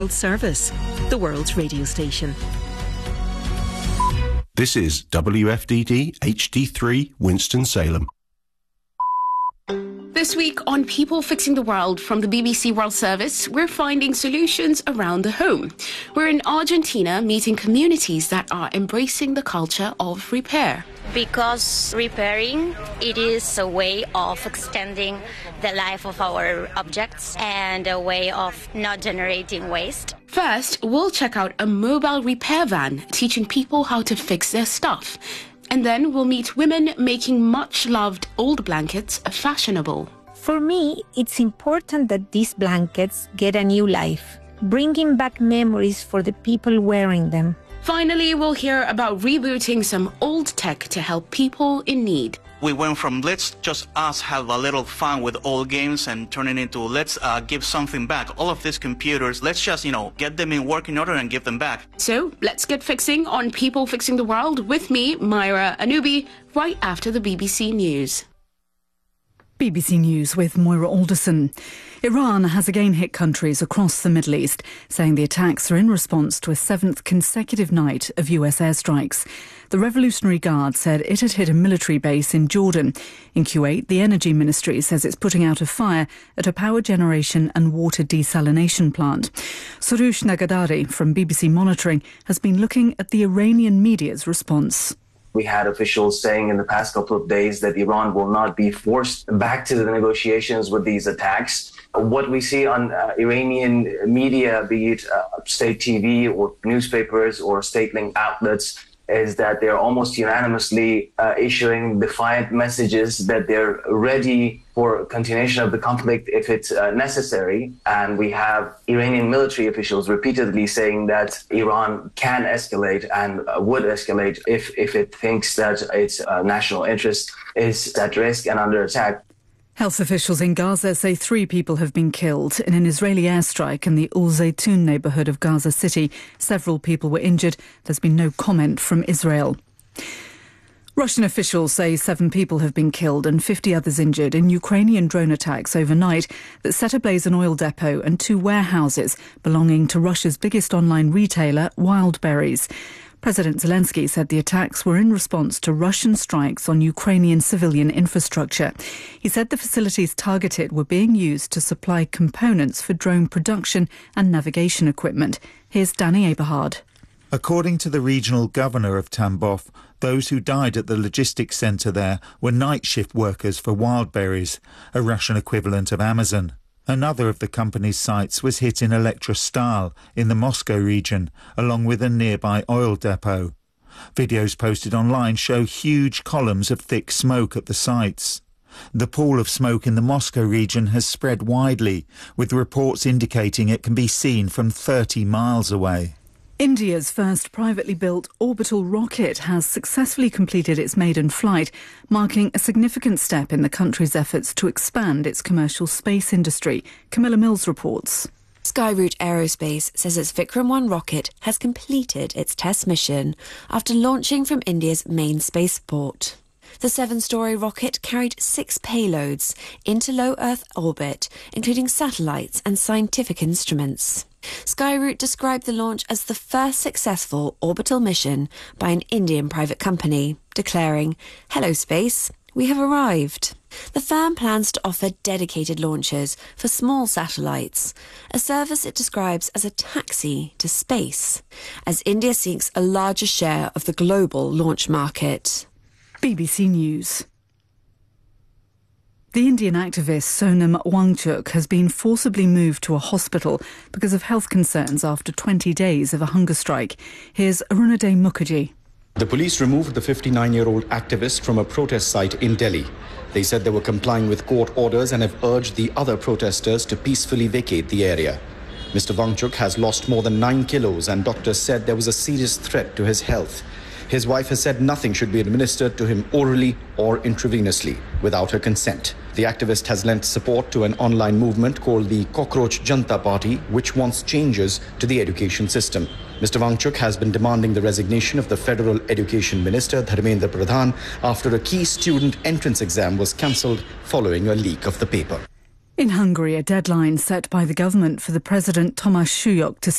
World Service, the world's radio station. This is WFDD HD3 Winston-Salem. This week on People Fixing the World from the BBC World Service, we're finding solutions around the home. We're in Argentina meeting communities that are embracing the culture of repair. Because repairing, it is a way of extending the life of our objects and a way of not generating waste. First, we'll check out a mobile repair van teaching people how to fix their stuff. And then we'll meet women making much-loved old blankets fashionable. For me, it's important that these blankets get a new life, bringing back memories for the people wearing them. Finally, we'll hear about rebooting some old tech to help people in need. We went from let's just us have a little fun with old games and turn it into let's give something back. All of these computers, let's just, get them in working order and give them back. So let's get fixing on People Fixing the World with me, Myra Anubi, right after the BBC News. BBC News with Moira Alderson. Iran has again hit countries across the Middle East, saying the attacks are in response to a seventh consecutive night of US airstrikes. The Revolutionary Guard said it had hit a military base in Jordan. In Kuwait, the Energy Ministry says it's putting out a fire at a power generation and water desalination plant. Soroush Nagadari from BBC Monitoring has been looking at the Iranian media's response. We had officials saying in the past couple of days that Iran will not be forced back to the negotiations with these attacks. What we see on Iranian media, be it state TV or newspapers or state-linked outlets, is that they're almost unanimously issuing defiant messages that they're ready for continuation of the conflict if it's necessary. And we have Iranian military officials repeatedly saying that Iran can escalate and would escalate if it thinks that its national interest is at risk and under attack. Health officials in Gaza say 3 people have been killed in an Israeli airstrike in the Ul Zaytun neighbourhood of Gaza City. Several people were injured. There's been no comment from Israel. Russian officials say 7 people have been killed and 50 others injured in Ukrainian drone attacks overnight that set ablaze an oil depot and 2 warehouses belonging to Russia's biggest online retailer, Wildberries. President Zelensky said the attacks were in response to Russian strikes on Ukrainian civilian infrastructure. He said the facilities targeted were being used to supply components for drone production and navigation equipment. Here's Danny Eberhard. According to the regional governor of Tambov, those who died at the logistics centre there were night shift workers for Wildberries, a Russian equivalent of Amazon. Another of the company's sites was hit in Elektrostal in the Moscow region, along with a nearby oil depot. Videos posted online show huge columns of thick smoke at the sites. The pool of smoke in the Moscow region has spread widely, with reports indicating it can be seen from 30 miles away. India's first privately built orbital rocket has successfully completed its maiden flight, marking a significant step in the country's efforts to expand its commercial space industry. Camilla Mills reports. Skyroot Aerospace says its Vikram 1 rocket has completed its test mission after launching from India's main spaceport. The 7-storey rocket carried 6 payloads into low Earth orbit, including satellites and scientific instruments. Skyroot described the launch as the first successful orbital mission by an Indian private company, declaring, "Hello space, we have arrived." The firm plans to offer dedicated launches for small satellites, a service it describes as a taxi to space, as India seeks a larger share of the global launch market. BBC News. The Indian activist Sonam Wangchuk has been forcibly moved to a hospital because of health concerns after 20 days of a hunger strike. Here's Arunaday Mukherjee. The police removed the 59-year-old activist from a protest site in Delhi. They said they were complying with court orders and have urged the other protesters to peacefully vacate the area. Mr. Wangchuk has lost more than 9 kilos and doctors said there was a serious threat to his health. His wife has said nothing should be administered to him orally or intravenously without her consent. The activist has lent support to an online movement called the Cockroach Janta Party, which wants changes to the education system. Mr. Wangchuk has been demanding the resignation of the Federal Education Minister, Dharmendra Pradhan, after a key student entrance exam was cancelled following a leak of the paper. In Hungary, a deadline set by the government for the president Tomáš Suyok to